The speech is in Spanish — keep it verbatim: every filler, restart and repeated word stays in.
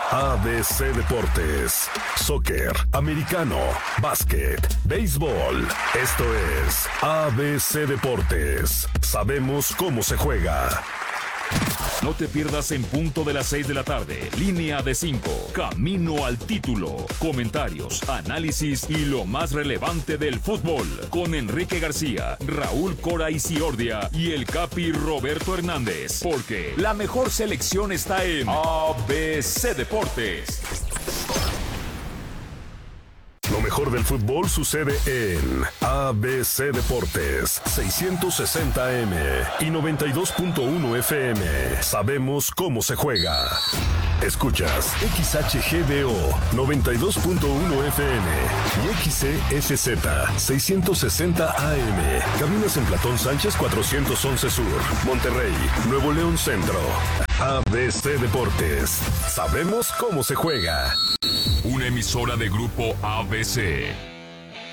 A B C Deportes, soccer, americano, básquet, béisbol. Esto es A B C Deportes. Sabemos cómo se juega. No te pierdas en punto de las seis de la tarde. Línea de cinco. Camino al título. Comentarios, análisis y lo más relevante del fútbol. Con Enrique García, Raúl Cora Isiordia y el Capi Roberto Hernández. Porque la mejor selección está en A B C Deportes. Lo mejor del fútbol sucede en A B C Deportes, seiscientos sesenta A M y noventa y dos punto uno F M. Sabemos cómo se juega. Escuchas X H G D O noventa y dos punto uno F M y X C S Z seiscientos sesenta A M. Cabinas en Platón Sánchez cuatrocientos once Sur, Monterrey, Nuevo León Centro. A B C Deportes. Sabemos cómo se juega. Una emisora de Grupo A B C.